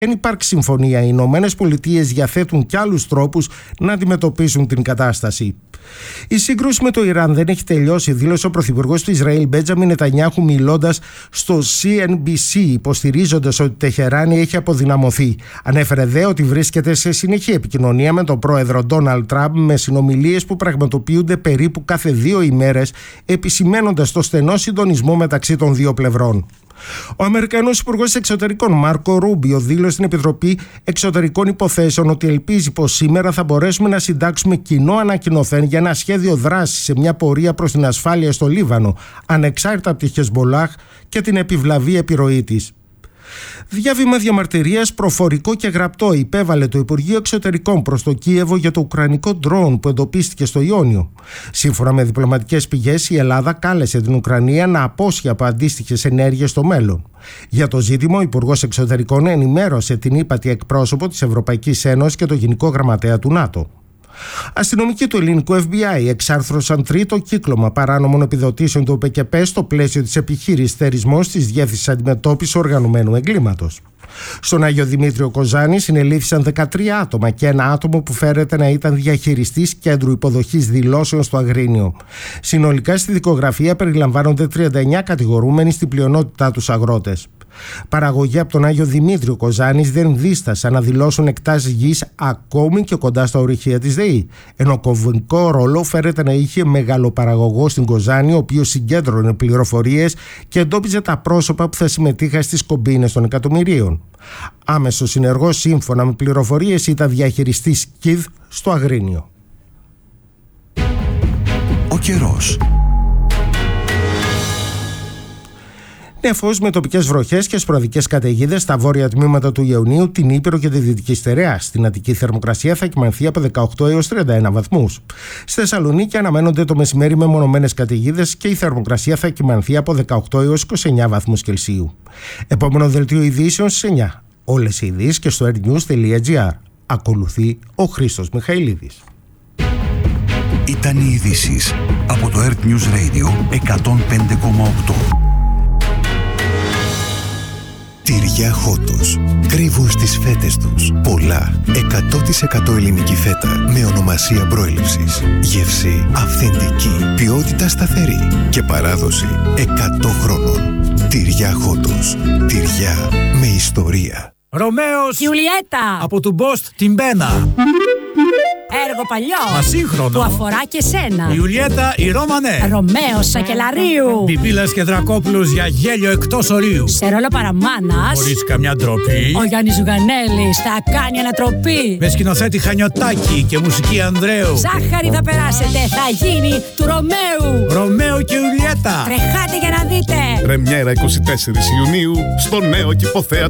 Εν υπάρξει συμφωνία, οι Ηνωμένες Πολιτείες διαθέτουν κι άλλους τρόπους να αντιμετωπίσουν την κατάσταση. Η σύγκρουση με το Ιράν δεν έχει τελειώσει, δήλωσε ο πρωθυπουργός του Ισραήλ Μπέντζαμιν Νετανιάχου μιλώντας στο CNBC, υποστηρίζοντας ότι η Τεχεράνη έχει αποδυναμωθεί. Ανέφερε δε ότι βρίσκεται σε συνεχή επικοινωνία με τον πρόεδρο Ντόναλντ Τραμπ, με συνομιλίες που πραγματοποιούνται περίπου κάθε 2 ημέρες, επισημαίνοντας το στενό συντονισμό μεταξύ των δύο πλευρών. Ο Αμερικανός Υπουργός Εξωτερικών Μάρκο Ρούμπιο δήλωσε στην Επιτροπή Εξωτερικών Υποθέσεων ότι ελπίζει πως σήμερα θα μπορέσουμε να συντάξουμε κοινό ανακοινωθέν για ένα σχέδιο δράσης σε μια πορεία προς την ασφάλεια στο Λίβανο, ανεξάρτητα από τη Χεσμπολάχ και την επιβλαβή επιρροή της. Διάβημα διαμαρτυρίας προφορικό και γραπτό υπέβαλε το Υπουργείο Εξωτερικών προς το Κίεβο για το ουκρανικό ντρόουν που εντοπίστηκε στο Ιόνιο. Σύμφωνα με διπλωματικές πηγές, η Ελλάδα κάλεσε την Ουκρανία να απόσχει από αντίστοιχες ενέργειες στο μέλλον. Για το ζήτημα, ο Υπουργός Εξωτερικών ενημέρωσε την ύπατη εκπρόσωπο της Ευρωπαϊκής Ένωσης και το Γενικό Γραμματέα του ΝΑΤΟ. Αστυνομικοί του ελληνικού FBI εξάρθρωσαν τρίτο κύκλωμα παράνομων επιδοτήσεων του ΟΠΕΚΕΠΕ στο πλαίσιο της επιχείρησης θερισμός της Διεύθυνσης Αντιμετώπισης Οργανωμένου Εγκλήματος. Στον Άγιο Δημήτριο Κοζάνη συνελήφθησαν 13 άτομα και ένα άτομο που φέρεται να ήταν διαχειριστής κέντρου υποδοχής δηλώσεων στο Αγρίνιο. Συνολικά στη δικογραφία περιλαμβάνονται 39 κατηγορούμενοι, στην πλειονότητά τους αγρότες. Παραγωγή από τον Άγιο Δημήτριο Κοζάνης δεν δίστασαν να δηλώσουν εκτάσεις γης ακόμη και κοντά στα ορυχεία της ΔΕΗ. Ενώ κομβικό ρόλο φέρεται να είχε μεγαλοπαραγωγό στην Κοζάνη, ο οποίος συγκέντρωνε πληροφορίες και εντόπιζε τα πρόσωπα που θα συμμετείχαν στις κομπίνες των εκατομμυρίων. Άμεσο συνεργός, σύμφωνα με πληροφορίες, ήταν διαχειριστής ΚΙΔ στο Αγρίνιο. Ο καιρός. Νεφός με τοπικές βροχές και σποραδικές καταιγίδες στα βόρεια τμήματα του Ιωνίου, την Ήπειρο και τη Δυτική Στερεά. Στην Αττική θερμοκρασία θα κυμανθεί από 18 έως 31 βαθμούς. Στη Θεσσαλονίκη αναμένονται το μεσημέρι μεμονωμένες καταιγίδες και η θερμοκρασία θα κυμανθεί από 18 έως 29 βαθμούς Κελσίου. Επόμενο δελτίο ειδήσεων στις 9. Όλες οι ειδήσεις και στο airnews.gr. Ακολουθεί ο Χρήστος Μιχαηλίδης. Ήταν οι ειδήσεις από το Earth News Radio 105,8. Τυριά Χότος. Κρύβουν στις φέτες τους πολλά 100% ελληνική φέτα με ονομασία προέλευσης. Γεύση αυθεντική, ποιότητα σταθερή και παράδοση 100 χρόνων. Τυριά Χότος. Τυριά με ιστορία. Ρωμαίος Γιουλιέτα από του Μπόστ την Μπένα. Έργο παλιό. Μα σύγχρονο. Που αφορά και σένα. Ιουλιέτα η Ρώμανε. Ρωμαίος Σακελαρίου. Πιπίλας και Δρακόπουλος για γέλιο εκτός ορίου. Σε ρόλο παραμάνας. Χωρίς καμιά ντροπή. Ο Γιάννης Ζουγανέλης θα κάνει ανατροπή. Με σκηνοθέτη Χανιωτάκη και μουσική Ανδρέου. Ζάχαρη θα περάσετε. Θα γίνει του Ρωμαίου. Ρωμαίο και Ιουλιέτα. Τρεχάτε για να δείτε. Πρεμιέρα 24 Ιουνίου στο νέο Κηποθέατρο